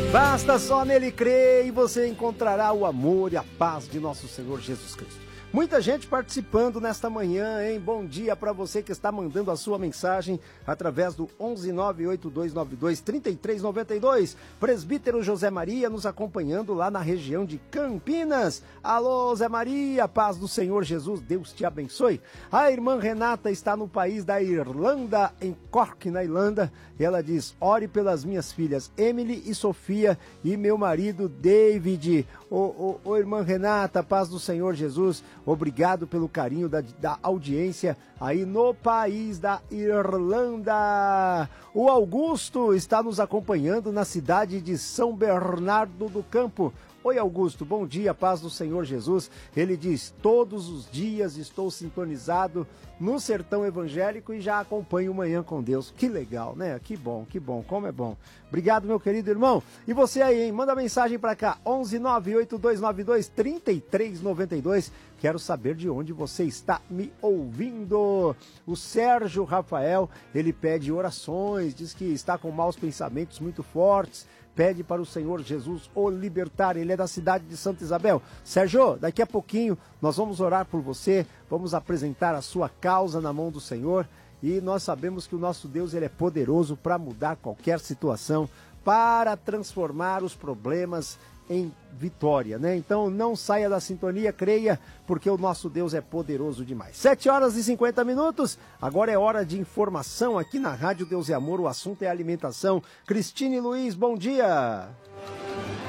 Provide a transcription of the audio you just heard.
Basta só nele crer e você encontrará o amor e a paz de nosso Senhor Jesus Cristo. Muita gente participando nesta manhã, hein? Bom dia para você que está mandando a sua mensagem através do 11982923392. Presbítero José Maria nos acompanhando lá na região de Campinas. Alô, Zé Maria, paz do Senhor Jesus, Deus te abençoe. A irmã Renata está no país da Irlanda, em Cork, na Irlanda. Ela diz, ore pelas minhas filhas Emily e Sofia e meu marido David. Ô, irmã Renata, paz do Senhor Jesus, obrigado pelo carinho da audiência aí no país da Irlanda. O Augusto está nos acompanhando na cidade de São Bernardo do Campo. Oi, Augusto, bom dia, paz do Senhor Jesus. Ele diz, todos os dias estou sintonizado no sertão evangélico e já acompanho o Manhã com Deus. Que legal, né? Que bom, como é bom. Obrigado, meu querido irmão. E você aí, hein? Manda mensagem para cá, 11982923392. Quero saber de onde você está me ouvindo. O Sérgio Rafael, ele pede orações, diz que está com maus pensamentos muito fortes. Pede para o Senhor Jesus o libertar. Ele é da cidade de Santa Isabel. Sérgio, daqui a pouquinho nós vamos orar por você, vamos apresentar a sua causa na mão do Senhor e nós sabemos que o nosso Deus ele é poderoso para mudar qualquer situação, para transformar os problemas em vitória, né? Então não saia da sintonia, creia, porque o nosso Deus é poderoso demais. 7h50, agora é hora de informação aqui na Rádio Deus e Amor, o assunto é alimentação. Cristine Luiz, bom dia!